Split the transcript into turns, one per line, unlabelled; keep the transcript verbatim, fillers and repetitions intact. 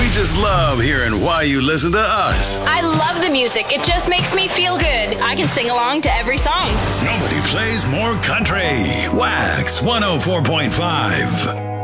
We just love hearing why you listen to us.
I love the music. It just makes me feel good.
I can sing along to every song.
Nobody plays more country. Wax one oh four point five.